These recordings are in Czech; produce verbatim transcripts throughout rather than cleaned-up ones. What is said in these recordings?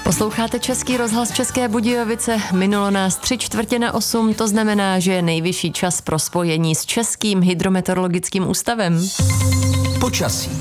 Posloucháte Český rozhlas České Budějovice, minulo nás tři čtvrtě na osm, to znamená, že je nejvyšší čas pro spojení s Českým hydrometeorologickým ústavem. Počasí.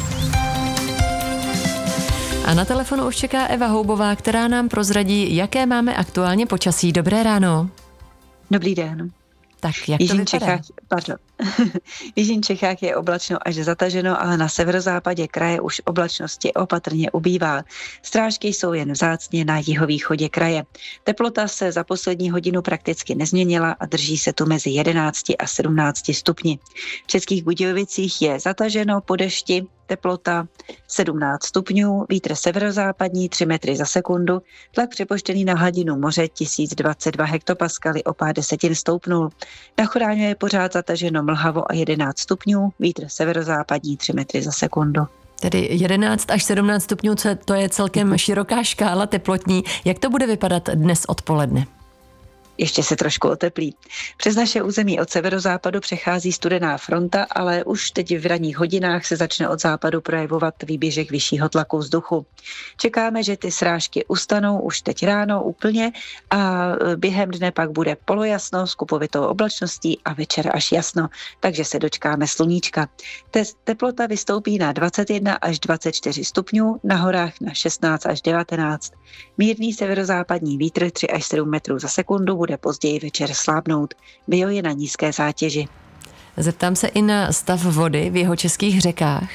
A na telefonu už čeká Eva Houbová, která nám prozradí, jaké máme aktuálně počasí. Dobré ráno. Dobrý den. Tak jak to vypadá? Čechách, pardon. V jižních Čechách je oblačno až zataženo, ale na severozápadě kraje už oblačnosti opatrně ubývá. Srážky jsou jen vzácně na jihovýchodě kraje. Teplota se za poslední hodinu prakticky nezměnila a drží se tu mezi jedenácti a sedmnácti stupni. V Českých Budějovicích je zataženo po dešti, teplota sedmnáct stupňů, vítr severozápadní tři metry za sekundu, tlak připočtený na hladinu moře tisíc dvacet dva hektopaskaly, o pár desetin stoupnul. Na Choráňu je pořád zataženo mlhavo a jedenáct stupňů, vítr severozápadní tři metry za sekundu. Tedy jedenáct až sedmnáct stupňů, to je celkem široká škála teplotní. Jak to bude vypadat dnes odpoledne? Ještě se trošku oteplí. Přes naše území od severozápadu přechází studená fronta, ale už teď v ranních hodinách se začne od západu projevovat výběžek vyššího tlaku vzduchu. Čekáme, že ty srážky ustanou už teď ráno úplně a během dne pak bude polojasno s kupovitou oblačností a večer až jasno, takže se dočkáme sluníčka. Teplota vystoupí na dvacet jedna až dvacet čtyři stupňů, na horách na šestnáct až devatenáct. Mírný severozápadní vítr tři až sedm metrů za sekundu bude později večer slábnout. Bio je na nízké zátěži. Zeptám se i na stav vody v jihočeských řekách.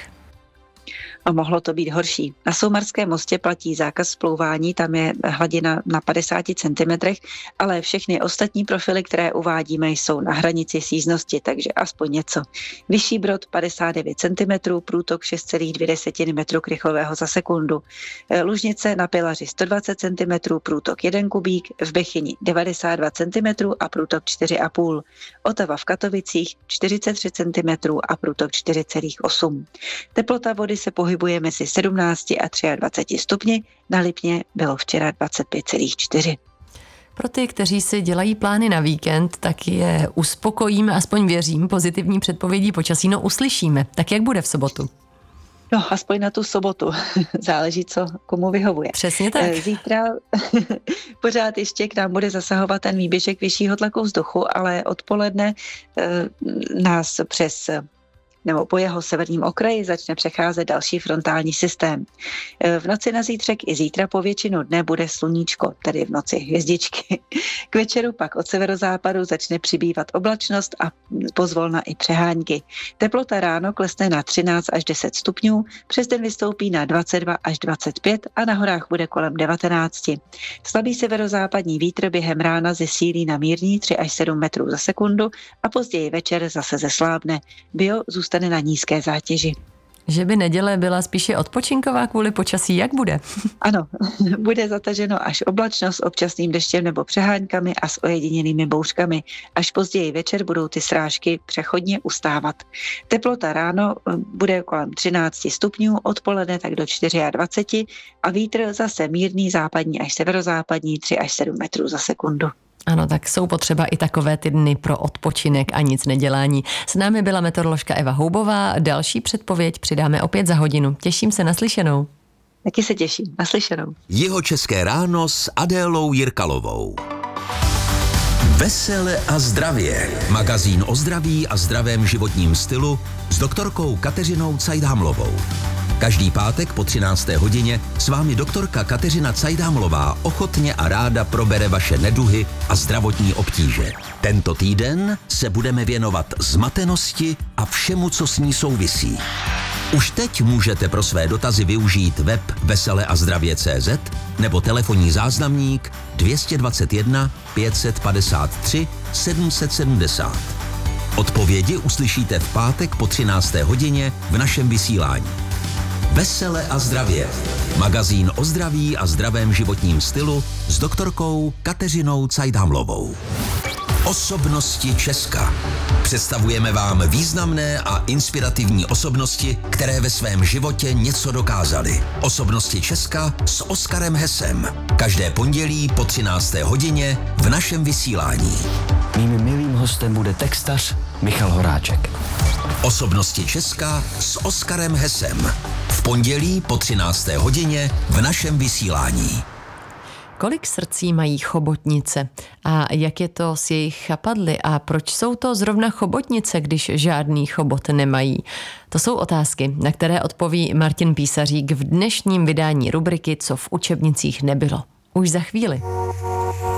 A mohlo to být horší. Na Soumarském mostě platí zákaz splouvání, tam je hladina na padesát centimetrů, ale všechny ostatní profily, které uvádíme, jsou na hranici sjízdnosti, takže aspoň něco. Vyšší Brod padesát devět centimetrů, průtok šest celá dvě metru krychlového za sekundu. Lužnice na Pilaři sto dvacet centimetrů, průtok jeden kubík, v Bechyni devadesát dva centimetrů a průtok čtyři celá pět. Otava v Katovicích čtyřicet tři centimetrů a průtok čtyři celá osm. Teplota vody se pohybuje pohybuje mezi sedmnácti a dvaceti třemi stupni, na Lipně bylo včera dvacet pět celá čtyři. Pro ty, kteří si dělají plány na víkend, tak je uspokojíme, aspoň věřím, pozitivní předpovědí počasí, no uslyšíme. Tak jak bude v sobotu? No, aspoň na tu sobotu. Záleží, co komu vyhovuje. Přesně tak. Zítra pořád ještě k nám bude zasahovat ten výběžek vyššího tlaku vzduchu, ale odpoledne eh, nás přes nebo po jeho severním okraji začne přecházet další frontální systém. V noci na zítřek i zítra po většinu dne bude sluníčko, tedy v noci hvězdičky. K večeru pak od severozápadu začne přibývat oblačnost a pozvolna i přehánky. Teplota ráno klesne na třináct až deset stupňů, přes den vystoupí na dvacet dva až dvacet pět a na horách bude kolem devatenáct. Slabý severozápadní vítr během rána zesílí na mírný tři až sedm metrů za sekundu a později večer zase zeslábne. Bio zůstane na nízké zátěži. Že by neděle byla spíše odpočinková kvůli počasí, jak bude? Ano, bude zataženo až oblačnost s občasným deštěm nebo přeháňkami a s ojedinělými bouřkami. Až později večer budou ty srážky přechodně ustávat. Teplota ráno bude kolem třináct stupňů, odpoledne tak do dvacet čtyři a vítr zase mírný západní až severozápadní tři až sedm metrů za sekundu. Ano, tak jsou potřeba i takové ty dny pro odpočinek a nic nedělání. S námi byla meteoroložka Eva Houbová. Další předpověď přidáme opět za hodinu. Těším se, naslyšenou. Taky se těším, naslyšenou. Jihočeské ráno s Adélou Jirkalovou. Vesele a zdravě. Magazín o zdraví a zdravém životním stylu s doktorkou Kateřinou Cajdámlovou. Každý pátek po třinácté hodině s vámi doktorka Kateřina Cajdámlová ochotně a ráda probere vaše neduhy a zdravotní obtíže. Tento týden se budeme věnovat zmatenosti a všemu, co s ní souvisí. Už teď můžete pro své dotazy využít web vesele a zdravě tečka cé zet nebo telefonní záznamník dvě stě dvacet jedna pět set padesát tři sedm set sedmdesát. Odpovědi uslyšíte v pátek po třinácté hodině v našem vysílání. Vesele a zdravě. Magazín o zdraví a zdravém životním stylu s doktorkou Kateřinou Cajdámlovou. Osobnosti Česka. Představujeme vám významné a inspirativní osobnosti, které ve svém životě něco dokázaly. Osobnosti Česka s Oskarem Hesem. Každé pondělí po třinácté hodině v našem vysílání. Mým milým hostem bude textař Michal Horáček. Osobnosti Česka s Oskarem Hesem. V pondělí po třinácté hodině v našem vysílání. Kolik srdcí mají chobotnice a jak je to s jejich chapadly a proč jsou to zrovna chobotnice, když žádný chobot nemají? To jsou otázky, na které odpoví Martin Písařík v dnešním vydání rubriky Co v učebnicích nebylo. Už za chvíli.